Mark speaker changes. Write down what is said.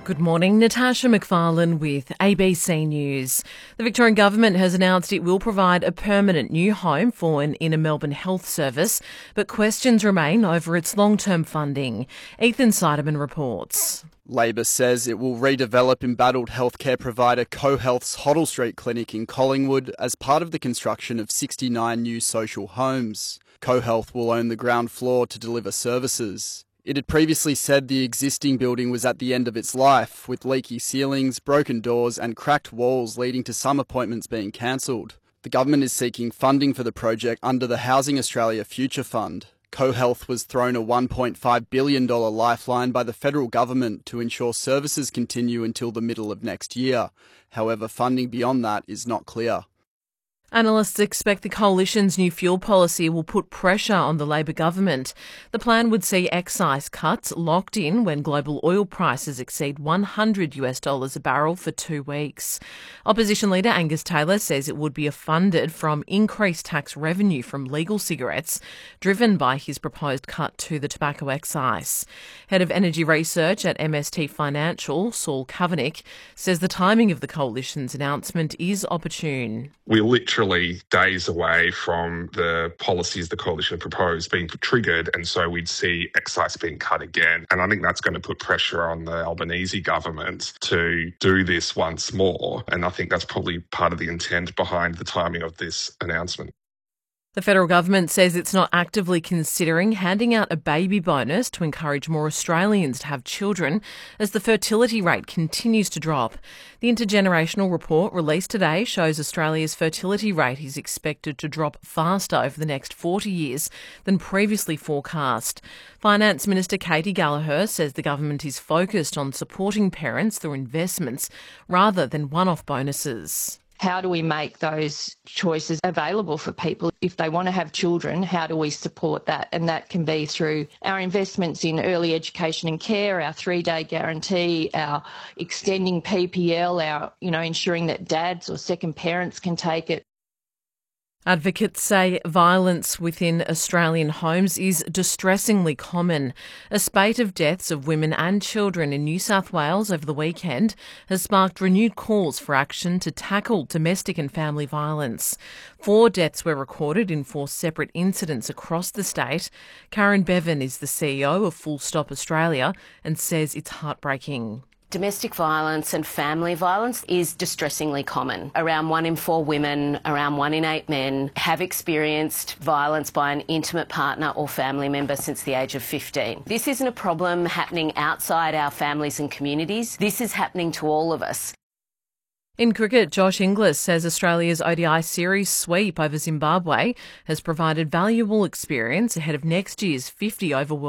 Speaker 1: Good morning, Natasha McFarlane with ABC News. The Victorian Government has announced it will provide a permanent new home for an inner Melbourne health service, but questions remain over its long-term funding. Ethan Seideman reports.
Speaker 2: Labor says it will redevelop embattled healthcare provider CoHealth's Hoddle Street Clinic in Collingwood as part of the construction of 69 new social homes. CoHealth will own the ground floor to deliver services. It had previously said the existing building was at the end of its life, with leaky ceilings, broken doors and cracked walls leading to some appointments being cancelled. The government is seeking funding for the project under the Housing Australia Future Fund. CoHealth was thrown a $1.5 billion lifeline by the federal government to ensure services continue until the middle of next year. However, funding beyond that is not clear.
Speaker 1: Analysts expect the coalition's new fuel policy will put pressure on the Labor government. The plan would see excise cuts locked in when global oil prices exceed $100 a barrel for 2 weeks. Opposition leader Angus Taylor says it would be funded from increased tax revenue from legal cigarettes, driven by his proposed cut to the tobacco excise. Head of Energy Research at MST Financial, Saul Kavanagh, says the timing of the coalition's announcement is opportune.
Speaker 3: We're literally days away from the policies the coalition proposed being triggered, and so we'd see excise being cut again. And I think that's going to put pressure on the Albanese government to do this once more. And I think that's probably part of the intent behind the timing of this announcement.
Speaker 1: The federal government says it's not actively considering handing out a baby bonus to encourage more Australians to have children as the fertility rate continues to drop. The intergenerational report released today shows Australia's fertility rate is expected to drop faster over the next 40 years than previously forecast. Finance Minister Katy Gallagher says the government is focused on supporting parents through investments rather than one-off bonuses.
Speaker 4: How do we make those choices available for people? If they want to have children, how do we support that? And that can be through our investments in early education and care, our 3-day guarantee, our extending PPL, our, ensuring that dads or second parents can take it.
Speaker 1: Advocates say violence within Australian homes is distressingly common. A spate of deaths of women and children in New South Wales over the weekend has sparked renewed calls for action to tackle domestic and family violence. 4 deaths were recorded in 4 separate incidents across the state. Karen Bevan is the CEO of Full Stop Australia and says it's heartbreaking.
Speaker 5: Domestic violence and family violence is distressingly common. Around 1 in 4 women, around 1 in 8 men have experienced violence by an intimate partner or family member since the age of 15. This isn't a problem happening outside our families and communities. This is happening to all of us.
Speaker 1: In cricket, Josh Inglis says Australia's ODI series sweep over Zimbabwe has provided valuable experience ahead of next year's 50 over